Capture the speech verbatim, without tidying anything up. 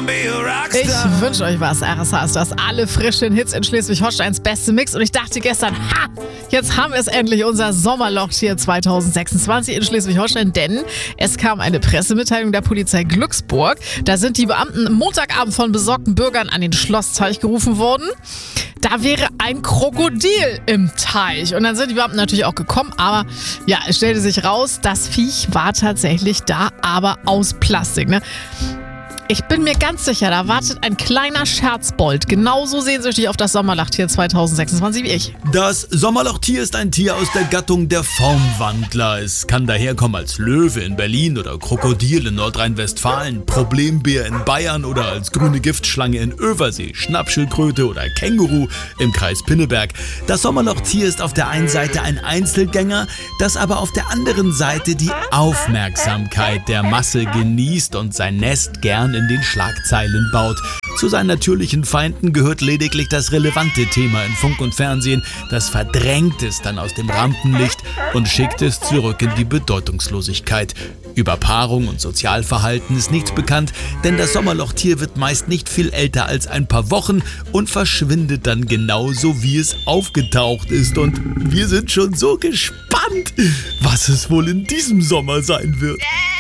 Ich wünsche euch was, R S H ist das. Alle frischen Hits in Schleswig-Holsteins beste Mix. Und ich dachte gestern, ha, jetzt haben wir es endlich, unser Sommerloch hier zwanzig sechsundzwanzig in Schleswig-Holstein. Denn es kam eine Pressemitteilung der Polizei Glücksburg. Da sind die Beamten Montagabend von besorgten Bürgern an den Schlossteich gerufen worden. Da wäre ein Krokodil im Teich. Und dann sind die Beamten natürlich auch gekommen. Aber ja, es stellte sich raus, das Viech war tatsächlich da, aber aus Plastik, ne? Ich bin mir ganz sicher, da wartet ein kleiner Scherzbold genauso sehnsüchtig auf das Sommerlochtier zwanzig sechsundzwanzig wie ich. Das Sommerlochtier ist ein Tier aus der Gattung der Formwandler. Es kann daherkommen als Löwe in Berlin oder Krokodil in Nordrhein-Westfalen, Problembär in Bayern oder als grüne Giftschlange in Översee, Schnappschildkröte oder Känguru im Kreis Pinneberg. Das Sommerlochtier ist auf der einen Seite ein Einzelgänger, das aber auf der anderen Seite die Aufmerksamkeit der Masse genießt und sein Nest gern in den Schlagzeilen baut. Zu seinen natürlichen Feinden gehört lediglich das relevante Thema in Funk und Fernsehen. Das verdrängt es dann aus dem Rampenlicht und schickt es zurück in die Bedeutungslosigkeit. Über Paarung und Sozialverhalten ist nichts bekannt, denn das Sommerlochtier wird meist nicht viel älter als ein paar Wochen und verschwindet dann genauso, wie es aufgetaucht ist. Und wir sind schon so gespannt, was es wohl in diesem Sommer sein wird.